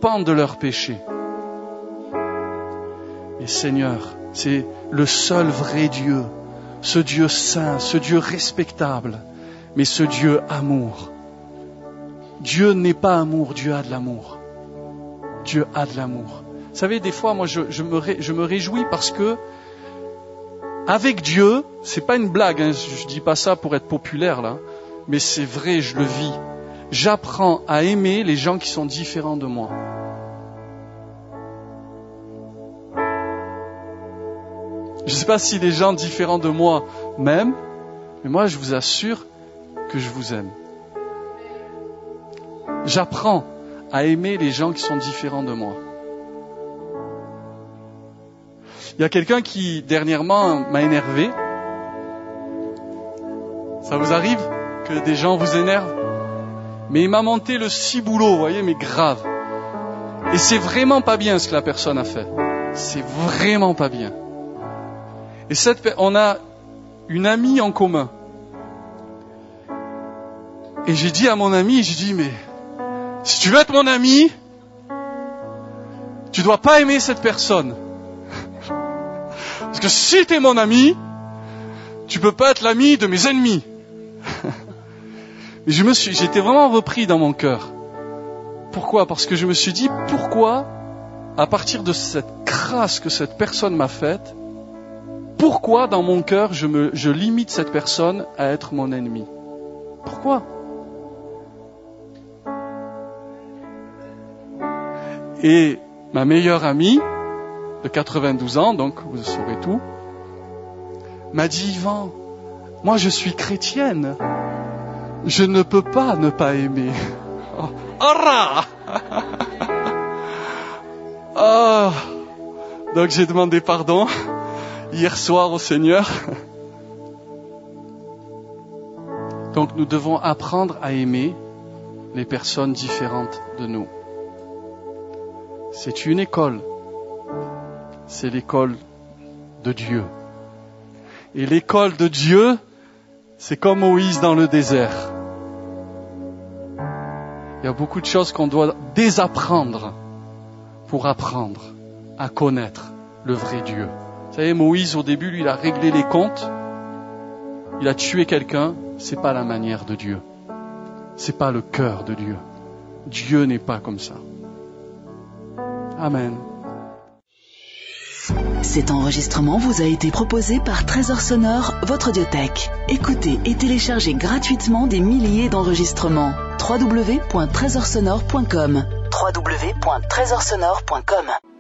repentent de leurs péchés. Mais Seigneur, c'est le seul vrai Dieu, ce Dieu saint, ce Dieu respectable, mais ce Dieu amour. Dieu n'est pas amour, Dieu a de l'amour. Dieu a de l'amour. Vous savez, des fois, moi, je me réjouis parce que avec Dieu, c'est pas une blague, hein, je dis pas ça pour être populaire là, mais c'est vrai, je le vis. J'apprends à aimer les gens qui sont différents de moi. Je ne sais pas si les gens différents de moi m'aiment, mais moi je vous assure que je vous aime. J'apprends à aimer les gens qui sont différents de moi. Il y a quelqu'un qui dernièrement m'a énervé. Ça vous arrive que des gens vous énervent? Mais il m'a monté le ciboulot, vous voyez, mais grave. Et c'est vraiment pas bien ce que la personne a fait. C'est vraiment pas bien. Et on a une amie en commun. Et j'ai dit à mon ami, mais si tu veux être mon ami, tu dois pas aimer cette personne. Parce que si tu es mon ami, tu peux pas être l'ami de mes ennemis. Mais j'étais vraiment repris dans mon cœur. Pourquoi? Parce que je me suis dit, pourquoi, à partir de cette crasse que cette personne m'a faite, pourquoi dans mon cœur je limite cette personne à être mon ennemi? Pourquoi? Et ma meilleure amie, de 92 ans, donc vous saurez tout, m'a dit, Yvan, moi je suis chrétienne, je ne peux pas ne pas aimer. Oh. Donc j'ai demandé pardon hier soir au Seigneur. Donc nous devons apprendre à aimer les personnes différentes de nous. C'est une école. C'est l'école de Dieu. Et l'école de Dieu, c'est comme Moïse dans le désert. Il y a beaucoup de choses qu'on doit désapprendre pour apprendre à connaître le vrai Dieu. Vous savez, Moïse, au début, lui, il a réglé les comptes. Il a tué quelqu'un. C'est pas la manière de Dieu. C'est pas le cœur de Dieu. Dieu n'est pas comme ça. Amen. Cet enregistrement vous a été proposé par Trésor Sonore, votre audiothèque. Écoutez et téléchargez gratuitement des milliers d'enregistrements. www.trésorsonore.com www.trésorsonore.com